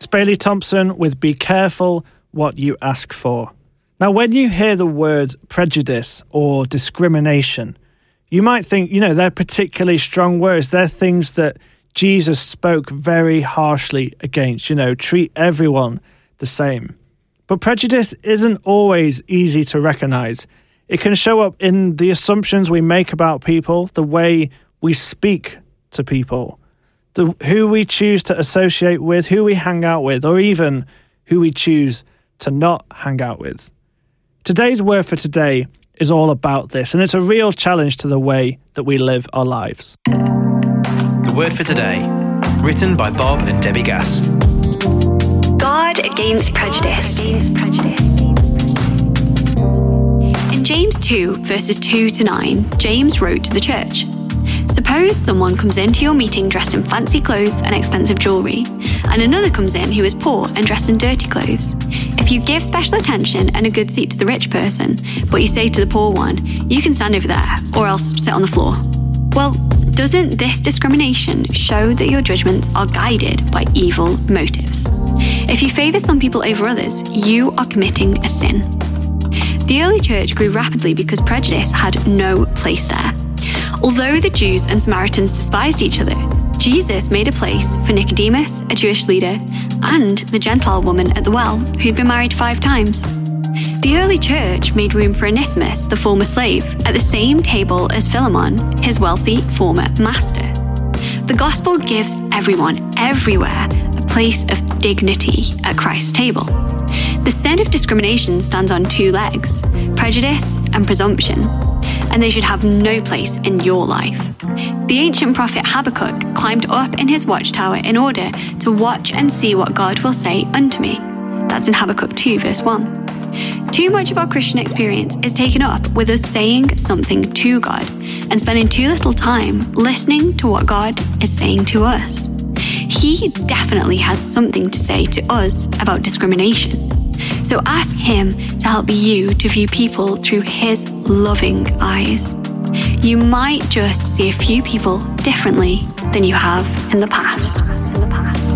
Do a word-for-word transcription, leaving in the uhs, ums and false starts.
Bailey Thompson with Be Careful What You Ask For. Now, when you hear the word prejudice or discrimination, you might think, you know, they're particularly strong words. They're things that Jesus spoke very harshly against, you know, treat everyone the same. But prejudice isn't always easy to recognize. It can show up in the assumptions we make about people, the way we speak to people, the, who we choose to associate with, who we hang out with, or even who we choose to not hang out with. Today's word for today is all about this, and it's a real challenge to the way that we live our lives. The word for today, written by Bob and Debbie Gass. God against prejudice. In James two, verses two to nine, James wrote to the church, "Suppose someone comes into your meeting dressed in fancy clothes and expensive jewellery, and another comes in who is poor and dressed in dirty clothes. If you give special attention and a good seat to the rich person, but you say to the poor one, 'You can stand over there, or else sit on the floor,' well, doesn't this discrimination show that your judgments are guided by evil motives? If you favour some people over others, you are committing a sin." The early church grew rapidly because prejudice had no place there. Although the Jews and Samaritans despised each other, Jesus made a place for Nicodemus, a Jewish leader, and the Gentile woman at the well, who'd been married five times. The early church made room for Onesimus, the former slave, at the same table as Philemon, his wealthy former master. The gospel gives everyone, everywhere, a place of dignity at Christ's table. The sin of discrimination stands on two legs, prejudice and presumption, and they should have no place in your life. The ancient prophet Habakkuk climbed up in his watchtower in order to watch and see what God will say unto me. That's in Habakkuk two, verse one. Too much of our Christian experience is taken up with us saying something to God and spending too little time listening to what God is saying to us. He definitely has something to say to us about discrimination. So ask him to help you to view people through his loving eyes. You might just see a few people differently than you have in the past. In the past.